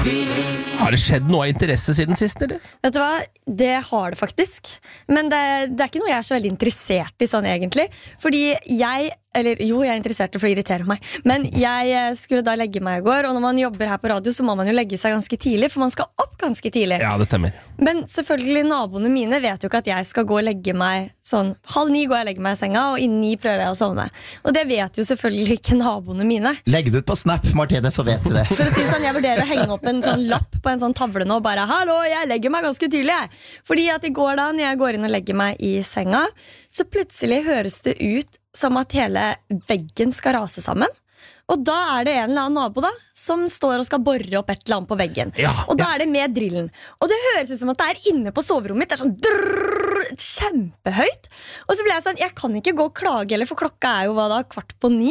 Har det skjedd noe av interesse siden sist, eller? Vet du hva? Det har det faktisk. Men det er ikke noe jeg er så veldig interessert i sånn egentlig. Fordi jeg er interessert i for å irritere meg. Men jeg skulle da legge meg i går, og når man jobber her på radio, så må man jo legge seg ganske tidlig, for man skal opp ganske tidlig. Ja, det stemmer. Men selvfølgelig, naboene mine vet jo ikke at jeg skal gå og legge meg sånn 8:30 går jeg og legger meg i senga, og innen 9 prøver jeg å sovne. Og det vet jo selvfølgelig ikke naboene mine. Legg det ut på Snap, Martine, så vet de det. For å si sånn, jeg vurderer å henge opp en sånn lapp på en sånn tavle nå, og bare, hallo, jeg legger meg ganske tidlig, jeg. Fordi at i går da, når jeg går inn og legger meg i senga, så plutselig høres det ut som at hele veggen skal rase sammen. Og da er det en eller annen nabo da som står og skal borre opp et eller annet på veggen. Og da er det med drillen. Og det høres ut som at det er inne på soverommet mitt. Det er sånn drrrr, kjempehøyt. Og så ble jeg sånn, jeg kan ikke gå og klage, for klokka er jo 8:15.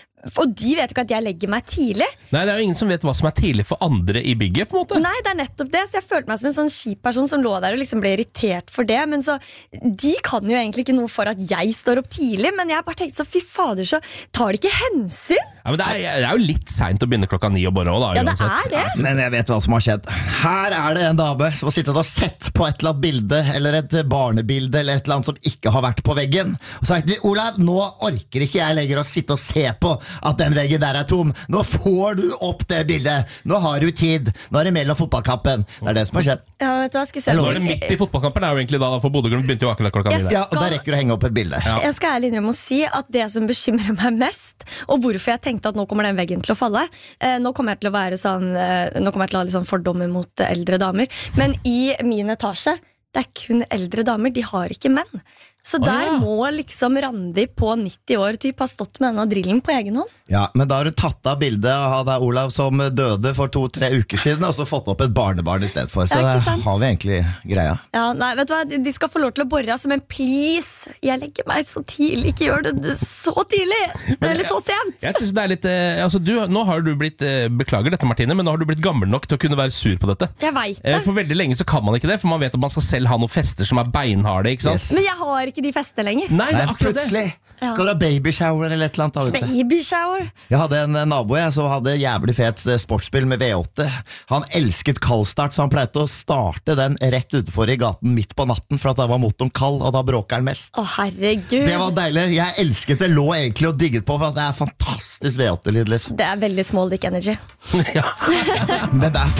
Og de vet jo ikke at jeg legger meg tidlig. Nei, det er jo ingen som vet hva som er tidlig for andre i bygget, på en måte. Nei, det er nettopp det. Så jeg følte meg som en sånn kjip person som lå der og liksom ble irritert for det. Men så, de kan jo egentlig ikke noe for at jeg står opp tidlig. Men jeg bare tenkte så, fy fader, så tar de ikke hensyn. Ja, men det er jo litt sent å begynne klokka 9 og borre også, da. Ja, det uansett. er det. Men jeg vet hva som har skjedd. Her er det en dame som har sittet og sett på et eller annet bilde, eller et barnebilde, eller et eller annet som ikke har vært på veggen. Og sagt, Olav, nå orker ikke jeg lenger å sitte og se på at den veggen der er tom. Nå får du opp det bildet. Nå har du tid. Nå er det mellom fotballkampen. Det er det som har skjedd. Ja, vet du hva, skal jeg se. Nå er det midt i fotballkampen, er jo egentlig da, for Bodø-Glimt begynte jo akkurat klokka 9. Ja, og da rekker du å henge opp et bilde. Ja. Jeg skal ærlig innrømme å si at det som bekymrer meg mest, og hvorfor jeg tenkte at nå kommer den veggen til å falle, nå kommer jeg til å være sånn, nå kommer jeg til å ha litt sånn fordommer mot eldre damer, men i min etasje, det er kun eldre damer, de har ikke menn. Så der må liksom Randi på 90 år typ ha stått med denne drillen på egen hånd. Ja, men da har hun tatt av bildet av deg, Olav, som døde for 2-3 uker siden, og så fått opp et barnebarn i stedet for. Så Ja, ikke det sant? har vi egentlig greia. Ja, nei, vet du hva, de skal få lov til å borre, altså, men please, jeg legger meg så tidlig, ikke gjør det så tidlig, eller så sent. Jeg synes det er litt altså nå har du blitt beklager dette, Martine, men nå har du blitt gammel nok til å kunne være sur på dette. Jeg vet det. For veldig lenge så kan man ikke det, for man vet at man skal selv ha noen fester som er beinharde, ikke sant? Yes. Men jeg har ikke de festene lenger. Nei, det er akkurat det. Plutselig skal du ha babyshower eller et eller annet da ute. Babyshower. Jeg hadde en nabo som hadde jævlig fet sportsspill med V8. Han elsket kaldstart, så han pleide å starte den rett utenfor i gaten midt på natten, for at da var motoren kald, og da bråker han mest. Å, herregud. Det var deilig. Jeg elsket det, lå egentlig og digget på, for at det er fantastisk V8-lyd, liksom. Det er veldig small dick energy. Men det er